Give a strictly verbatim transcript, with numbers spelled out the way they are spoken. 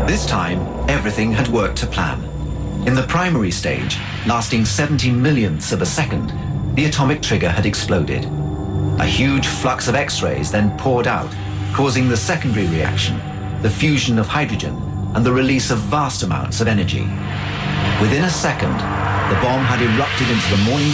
This time, everything had worked to plan. In the primary stage, lasting seventy millionths of a second, the atomic trigger had exploded. A huge flux of X-rays then poured out, causing the secondary reaction, the fusion of hydrogen, and the release of vast amounts of energy. Within a second, the bomb had erupted into the morning